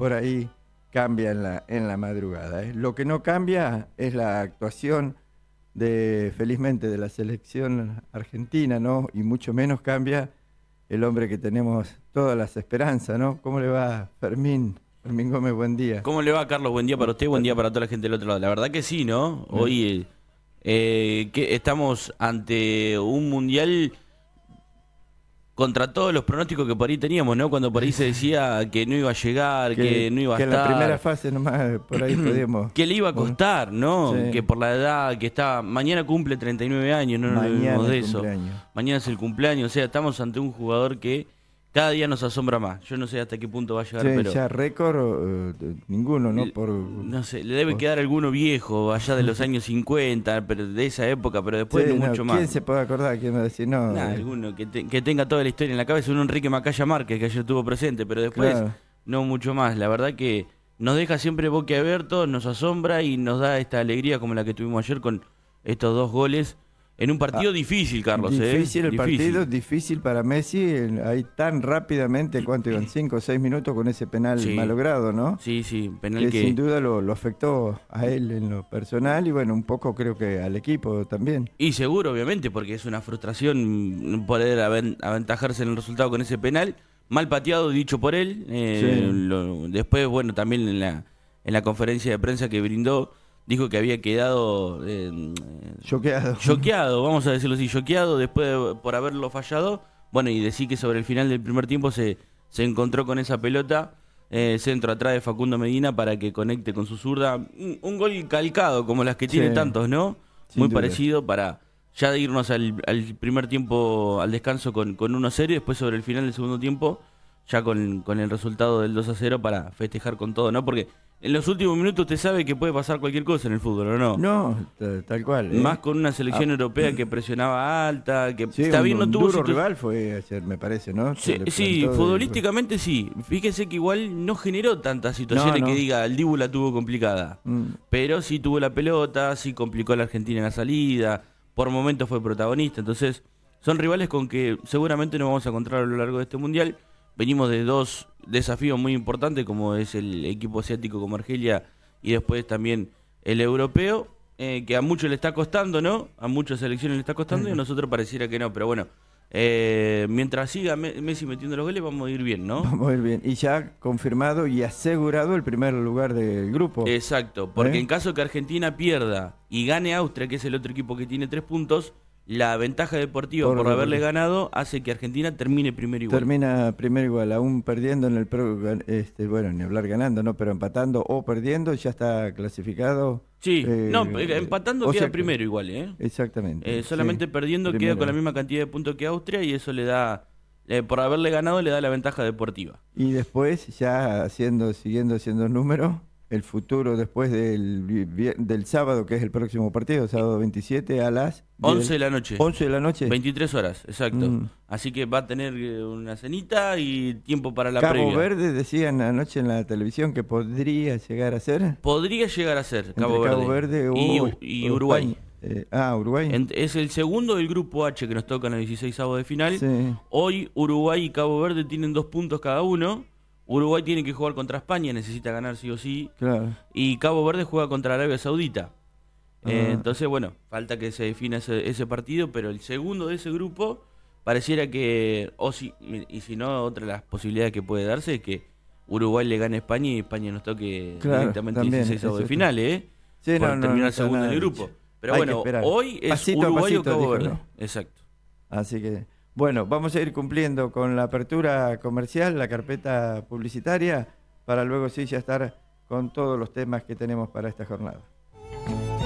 por ahí cambia en la madrugada. Lo que no cambia es la actuación felizmente, de la selección argentina, ¿no? Y mucho menos cambia el hombre que tenemos todas las esperanzas, ¿no? ¿Cómo le va, Fermín? Fermín Gómez, buen día. ¿Cómo le va, Carlos? Buen día para usted, buen día para toda la gente del otro lado. La verdad que sí, ¿no? Hoy que estamos ante un mundial contra todos los pronósticos que por ahí teníamos, ¿no? Cuando por ahí se decía que no iba a llegar, que no iba a estar. Que en la primera fase nomás por ahí podíamos. Que le iba a costar, ¿no? Sí. Que por la edad que está. Mañana cumple 39 años, no nos olvidemos de eso. Mañana es el cumpleaños, o sea, estamos ante un jugador que cada día nos asombra más. Yo no sé hasta qué punto va a llegar, sí, pero ya récord, ninguno, ¿no? No sé, le debe quedar alguno viejo, allá de los años 50, pero de esa época, pero después sí, no mucho más. ¿Quién se puede acordar? ¿Quién va a decir no? Alguno que tenga toda la historia en la cabeza, un Enrique Macaya Márquez, que ayer estuvo presente, pero después no mucho más. La verdad que nos deja siempre boquiabiertos, nos asombra y nos da esta alegría como la que tuvimos ayer con estos 2 goles. En un partido difícil, Carlos. Difícil el partido, difícil para Messi. Ahí tan rápidamente, ¿cuánto iban? 5 o 6 minutos con ese penal malogrado, ¿no? Sí, penal que sin duda lo afectó a él en lo personal y bueno, un poco creo que al equipo también. Y seguro, obviamente, porque es una frustración poder aventajarse en el resultado con ese penal. Mal pateado, dicho por él. Después, bueno, también en la conferencia de prensa que brindó, dijo que había quedado choqueado, vamos a decirlo así, choqueado después por haberlo fallado. Bueno, y decir que sobre el final del primer tiempo se encontró con esa pelota, centro atrás de Facundo Medina para que conecte con su zurda. Un gol calcado, como las que tiene tantos, ¿no? Muy parecido para ya irnos al primer tiempo, al descanso con 1-0 y después sobre el final del segundo tiempo, ya con el resultado del 2-0 para festejar con todo, ¿no? Porque en los últimos minutos usted sabe que puede pasar cualquier cosa en el fútbol, ¿o no? No, tal cual. Más con una selección europea que presionaba alta, que está bien, no tuvo... Un duro rival fue ayer, me parece, ¿no? Sí, futbolísticamente sí. Fíjese que igual no generó tantas situaciones que diga, el Dibu la tuvo complicada. Pero sí tuvo la pelota, sí complicó a la Argentina en la salida, por momentos fue protagonista. Entonces, son rivales con que seguramente nos vamos a encontrar a lo largo de este Mundial. Venimos de 2 desafíos muy importantes, como es el equipo asiático como Argelia y después también el europeo, que a muchos le está costando, ¿no? A muchas selecciones le está costando y a nosotros pareciera que no, pero bueno, mientras siga Messi metiendo los goles vamos a ir bien, ¿no? Vamos a ir bien, y ya confirmado y asegurado el primer lugar del grupo. Exacto, porque en caso que Argentina pierda y gane Austria, que es el otro equipo que tiene 3 puntos, la ventaja deportiva por haberle ganado hace que Argentina termine primero igual. Termina primero igual, aún perdiendo en el bueno, ni hablar ganando, no, pero empatando o perdiendo ya está clasificado. Sí, empatando queda primero igual, Exactamente. Solamente perdiendo primero. Queda con la misma cantidad de puntos que Austria y eso le da, por haberle ganado le da la ventaja deportiva. Y después ya siguiendo haciendo números. El futuro después del sábado, que es el próximo partido, sábado 27 a las 11 de la noche. 11 de la noche. 23 horas, exacto. Así que va a tener una cenita y tiempo para la previa. Cabo Verde, decían anoche en la televisión que podría llegar a ser. Podría llegar a ser Cabo Verde y Uruguay. Uruguay. Es el segundo del grupo H que nos toca en el 16avo de final. Sí. Hoy Uruguay y Cabo Verde tienen 2 puntos cada uno. Uruguay tiene que jugar contra España, necesita ganar sí o sí. Claro. Y Cabo Verde juega contra Arabia Saudita. Entonces, bueno, falta que se defina ese partido, pero el segundo de ese grupo pareciera que, y si no, otra de las posibilidades que puede darse es que Uruguay le gane a España y España nos toque directamente el 16avo de final, Sí, por terminar segundo en el grupo. Pero bueno, hoy es pasito Uruguay pasito, o Cabo Verde. ¿No? Exacto. Así que... Bueno, vamos a ir cumpliendo con la apertura comercial, la carpeta publicitaria, para luego sí ya estar con todos los temas que tenemos para esta jornada.